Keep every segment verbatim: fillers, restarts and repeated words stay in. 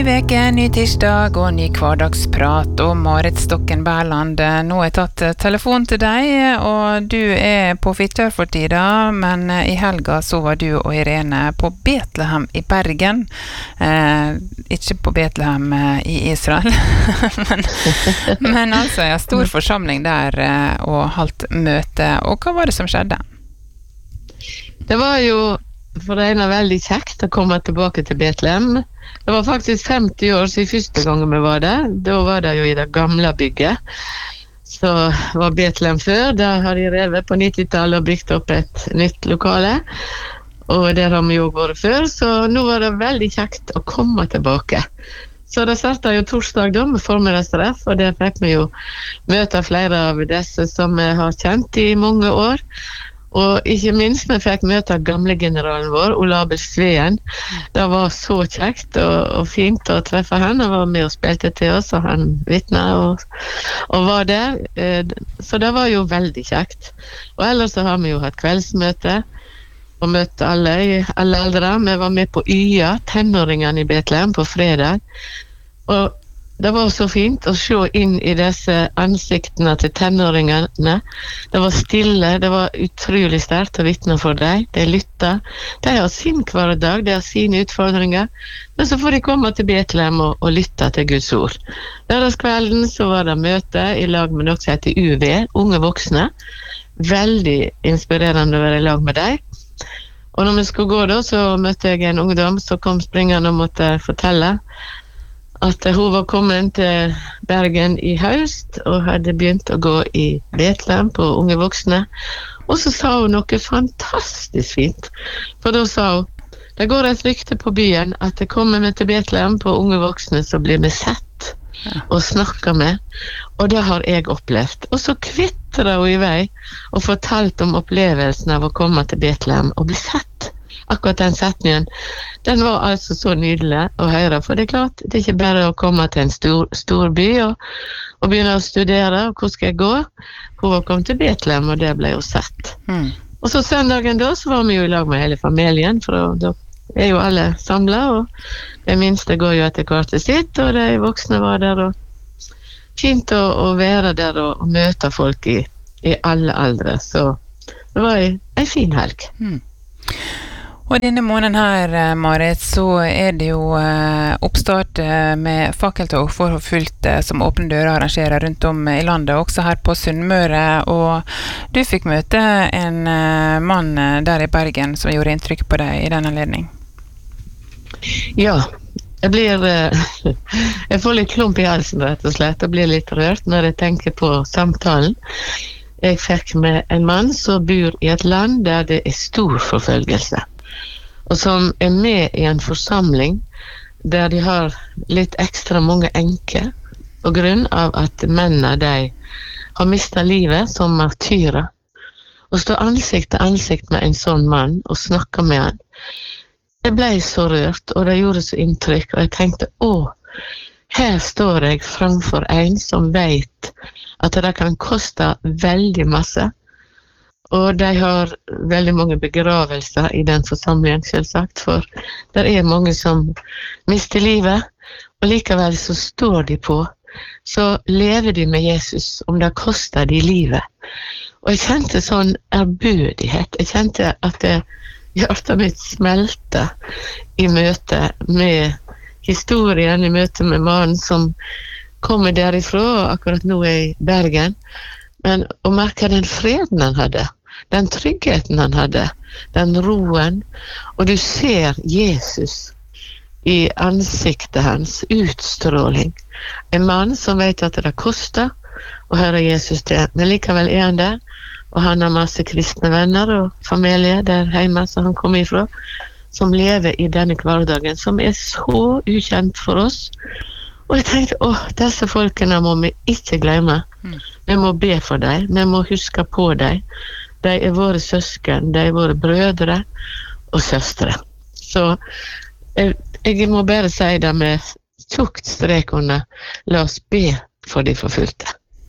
Veke, ny tirsdag og ny hverdagsprat, og Marit Stokken Berland, nå har jeg tatt telefon til deg, og du er på Fitjar for tida, men i helga så var du og Irene på Betlehem i Bergen, eh, ikke på Betlehem i Israel, men, men altså en stor forsamling der og halvt møte, og hva var det som skjedde? Det var jo for det ene veldig kjekt å komme tilbake til Betlehem. Det var faktisk femti år siden første gangen vi var der. Da var det jo i det gamle bygget. Så var Betlehem før. Der har de revet på nittitallet og bygd opp et nytt lokale. Og der har vi jo vært før, så nå var det veldig kjekt å komme tilbake. Så det startet jo torsdag da med formiddagsstreff, og der fikk vi jo møte flere av disse som vi har kjent i mange år. Og ikke minst vi fikk møte gamle generalen vår, Ola Abel Sveen. Det var så kjekt og, og fint å treffe han. Han var med og spilte til oss, og han vittnet og, og var der. Så det var jo veldig kjekt. Og ellers så har vi jo hatt kveldsmøte og møtt alle i alle aldre. Vi var med på Y A, tenåringene i Betlehem, på fredag. Og det var så fint å se inn i disse ansiktene til tenåringene. Det var stille, det var utrolig sterkt å vitne for dem. De lyttet. De har sin hverdag, de har sine utfordringer. Men så får de komme til Betlehem og, og lytte til Guds ord. Lørdagskvelden så var det møte i lag med noe som heter U V, unge voksne. Veldig inspirerende å være i lag med dem. Og når vi skulle gå da, så møtte jeg en ungdom som kom springende og måtte fortelle at hun var kommet til Bergen i høst og hadde begynt å gå i Betlehem på unge voksne. Og så sa hun noe fantastisk fint. For da sa hun, det går et rykte på byen at det kommer vi til Betlehem på unge voksne, så blir vi sett og snakket med. Og det har jeg opplevd. Og så kvitret hun i vei og fortalte om opplevelsen av å komme til Betlehem og bli sett. Akkurat den setningen, den var altså så nydelig å høre, for det er klart, det er ikke bare å komme til en stor, stor by og, og begynne å studere, og hvor skal jeg gå? Hun var kommet til Betlehem, og det ble jo sett. Mm. Og så søndagen da, så var vi jo i lag med hele familien, for da er jo alle samlet, og det minste går jo etter hvert til sitt, og de voksne var der, og fint å, å være der og, og møte folk i, i alle aldre, så det var en, en fin helg. Mm. Og denne måneden her, Marit, så er det jo oppstart med fakkeltog for fullt som Åpne Dører arrangerer rundt om i landet, også her på Sunnmøre. Og du fikk møte en mann der i Bergen som gjorde inntrykk på deg i den anledning. Ja, jeg blir jeg får litt klump i halsen rett og slett, og blir litt rørt når jeg tenker på samtalen. Jeg fikk med en mann som bor i et land der det er stor forfølgelse, og som er med i en forsamling der de har litt ekstra mange enker på grunn av at mennene de har mistet livet som martyrer. Å stå ansikt til ansikt med en sånn mann og snakke med han, det ble så rørt, og det gjorde så inntrykk, og jeg tenkte, å, her står jeg framfor en som vet at det kan koste veldig masse. Og de har veldig mange begravelser i den forsamlingen, selvsagt, for det er mange som mister livet, og likevel så står de på, så lever de med Jesus, om det koster de livet. Og jeg kjente sånn ærbødighet, jeg kjente at det, hjertet mitt smelte i møte med historien, i møte med mannen som kommer derifra, og akkurat nå er i Bergen, men å merke den freden han hadde, den tryggheten han hadde, den roen, og du ser Jesus i ansiktet hans, utstråling. En mann som vet at det koster å høre Jesus til, men likevel er han der, og han har masse kristne venner og familie der hjemme som han kommer ifra, som lever i denne hverdagen, som er så ukjent for oss. Og jeg tenkte, åh, disse folkene må vi ikke glemme. Mm. Vi må be for dem, vi må huske på dem. De er våre søsken, de er våre brødre og søstre. Så jeg, jeg må bare si det med tjukt strek under, la oss be for de forfulgte.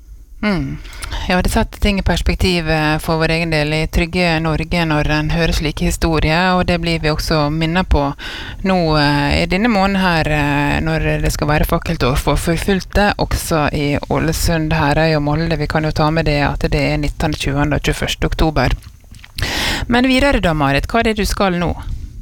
Mm. Ja, det setter ting i perspektiv for vår egen del i trygge Norge når en hører slike historier, og det blir vi også minnet på nå i denne måneden her, når det skal være fakkeltår for forfulgte, også i Ålesund, Herøy og Molde. Vi kan jo ta med det at det er nittende, tjuende og tjueførste oktober. Men videre da, Marit, hva er det du skal nå?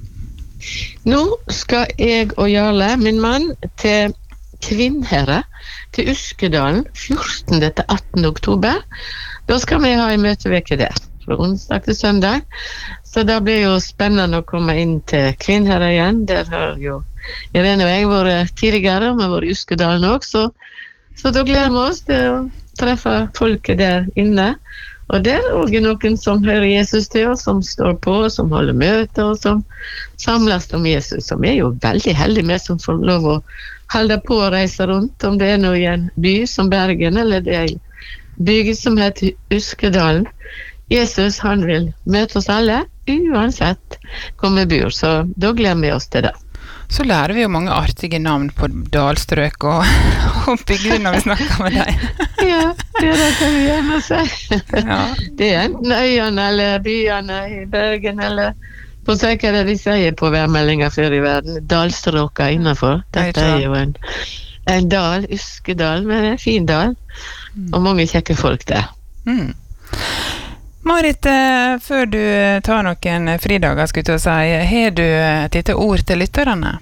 Nå skal jeg og Jarle, min mann, til Kvinnherre, til Uskedalen, fjortende til attende oktober. Da skal vi ha en møteveke der, fra onsdag til søndag. Så da blir jo spennende å komme inn til Kvinnherre igjen. Der har jo Irene og jeg vært tidligere, og vi har vært i Uskedalen også. Så da gleder vi oss til å treffe folket der inne. Og der er også noen som hører Jesus til, og som står på, og som holder møter, og som samles om Jesus. Og vi er jo veldig heldige med som får lov å holde på å reise rundt, om det er noe i en by som Bergen, eller det er en bygd som heter Uskedalen. Jesus, han vil møte oss alle, uansett hvor vi bor, så da gleder vi oss til det. Så lærer vi jo mange artige navn på dalstrøk og, og bygder når vi snakker med deg. Ja, det, det kan vi gjerne si. Ja. Det er enten øyene eller byene i Bergen, eller på søker det de sier på værmeldinger før i verden. Dalstråka innenfor. Dette er jo en, en dal, Uskedal, men en fin dal. Og mange kjekke folk der. Mm. Marit, før du tar noen fridager, skulle jeg si, har du et lite ord til lytterne?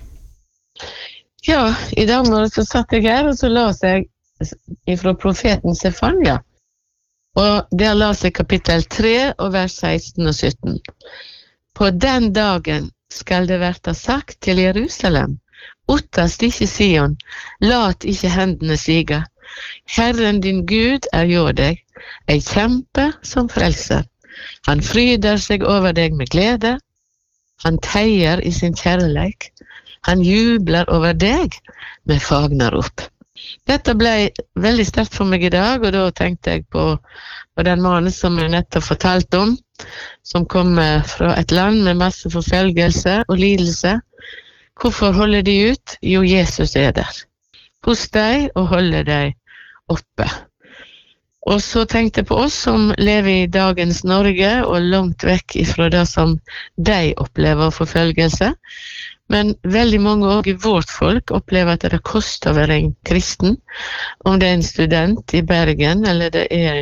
Ja, i dag morgen så satt jeg her, og så las jeg fra profeten Sefania. Og der las jeg kapittel tre, og vers seksten og sytten. På den dagen skal det verta sagt til Jerusalem, ottast ikke Sion, lat ikke hendene sige. Herren din Gud er jo deg, ei kjempe som frelser. Han fryder seg over deg med glede. Han teier i sin kjærleik. Han jubler over deg med fagnarop. Dette ble veldig sterkt for meg i dag, og da tenkte jeg på, på den mannen som jeg nettopp fortalte om, som kommer fra et land med masse forfølgelse og lidelse. Hvorfor holder de ut? Jo, Jesus er der hos deg og holder deg oppe. Og så tenkte jeg på oss som lever i dagens Norge og langt vekk fra det som de opplever forfølgelse. Men veldig mange også i vårt folk opplever at det koster å være en kristen. Om det er en student i Bergen, eller det er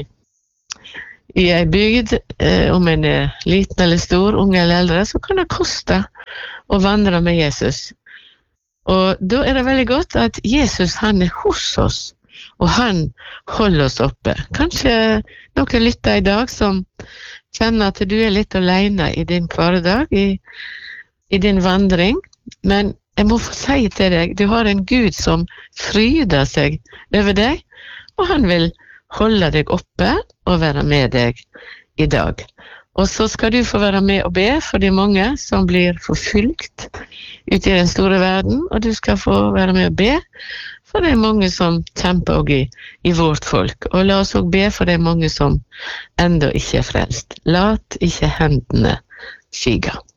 i en bygd, eh, om en er liten eller stor, unge eller eldre, så kan det koste å vandre med Jesus. Og da er det veldig godt at Jesus, han er hos oss, og han holder oss oppe. Kanskje noen lytter i dag som kjenner at du er litt alene i din hverdag, i, i din vandring, men jeg må få si til deg, du har en Gud som fryder seg over deg, og han vil holde deg oppe og være med deg i dag. Og så skal du få være med og be for de mange som blir forfulgt ute i den store verden, og du skal få være med og be for de mange som kjemper også i, i vårt folk. Og la oss også be for de mange som enda ikke er frelst. Lat ikke hendene skygge.